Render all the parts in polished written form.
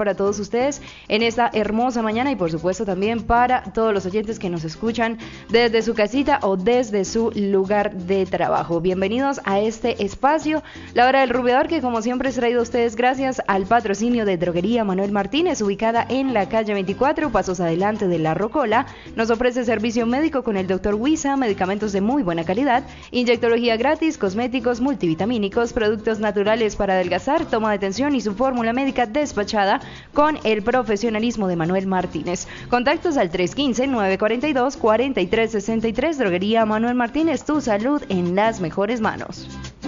para todos ustedes en esta hermosa mañana y por supuesto también para todos los oyentes que nos escuchan desde su casita o desde su lugar de trabajo. Bienvenidos a este espacio, La Hora del Rumbeador, que como siempre es traído a ustedes gracias al patrocinio de Droguería Manuel Martínez, ubicada en la calle 24, pasos adelante de La Rocola. Nos ofrece servicio médico con el Dr. Huiza, medicamentos de muy buena calidad, inyectología gratis, cosméticos multivitamínicos, productos naturales para adelgazar, toma de tensión y su fórmula médica despachada con el profesionalismo de Manuel Martínez. Contactos al 315-942-4363. Droguería Manuel Martínez, tu salud en las mejores manos.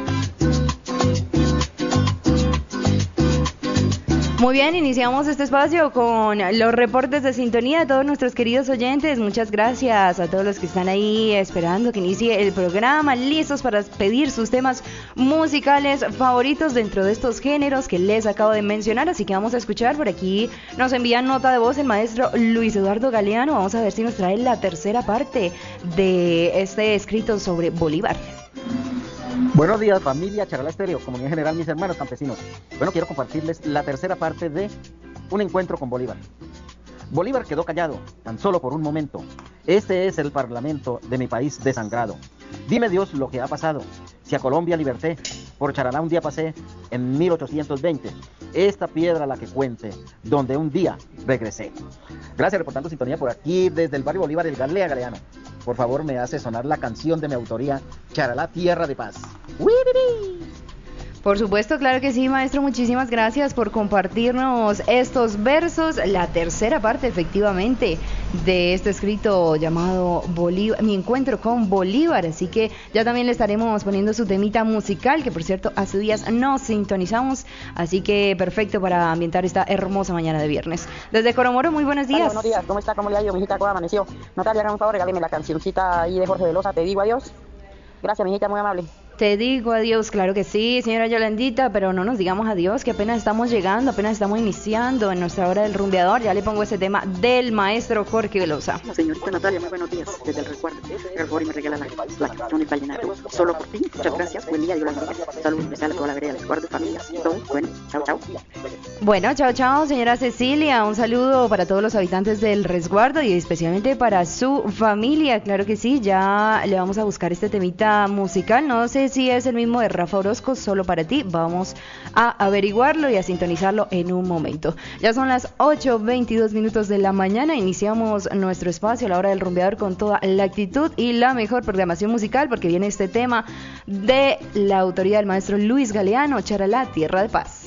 Muy bien, iniciamos este espacio con los reportes de sintonía de todos nuestros queridos oyentes. Muchas gracias a todos los que están ahí esperando que inicie el programa, listos para pedir sus temas musicales favoritos dentro de estos géneros que les acabo de mencionar. Así que vamos a escuchar por aquí. Nos envía nota de voz el maestro Luis Eduardo Galeano. Vamos a ver si nos trae la tercera parte de este escrito sobre Bolívar. Buenos días, familia Charalá Estéreo, comunidad general, mis hermanos campesinos. Bueno, quiero compartirles la tercera parte de Un encuentro con Bolívar. Bolívar quedó callado, tan solo por un momento. Este es el parlamento de mi país desangrado. Dime Dios lo que ha pasado. Si a Colombia liberté, por Charalá un día pasé, en 1820. Esta piedra la que cuente, donde un día regresé. Gracias, reportando sintonía por aquí, desde el barrio Bolívar, el Galea Galeano. Por favor, me hace sonar la canción de mi autoría, Charalá, Tierra de Paz. ¡Wii! Por supuesto, claro que sí, maestro. Muchísimas gracias por compartirnos estos versos. La tercera parte, efectivamente, de este escrito llamado Bolívar, Mi encuentro con Bolívar. Así que ya también le estaremos poniendo su temita musical, que por cierto, hace días nos sintonizamos. Así que perfecto para ambientar esta hermosa mañana de viernes. Desde Coromoro, muy buenos días. Buenos días, ¿cómo está? ¿Cómo le ha ido, mijita? ¿Cómo amaneció? Natalia, haga un favor, regáleme la cancioncita ahí de Jorge Velosa, Te digo adiós. Gracias, mijita, muy amable. Te digo adiós, claro que sí, señora Yolandita, pero no nos digamos adiós, que apenas estamos llegando, apenas estamos iniciando en nuestra hora del rumbeador. Ya le pongo ese tema del maestro Jorge Velosa. Señorita Natalia, muy buenos días, desde el resguardo. El favor y me regala la canción del vallenato, solo por ti. Muchas gracias, buen día, Yolandita. Saludos especial a toda la vereda del resguardo, familias, todo bueno, chao, chao. Bueno, chao, chao, señora Cecilia, un saludo para todos los habitantes del resguardo y especialmente para su familia, claro que sí, ya le vamos a buscar este temita musical, no sé si es el mismo de Rafa Orozco, solo para ti. Vamos a averiguarlo y a sintonizarlo en un momento. Ya son las 8:22 minutos de la mañana. Iniciamos nuestro espacio a la hora del rumbeador con toda la actitud y la mejor programación musical, porque viene este tema de la autoría del maestro Luis Galeano, Charalá, Tierra de Paz.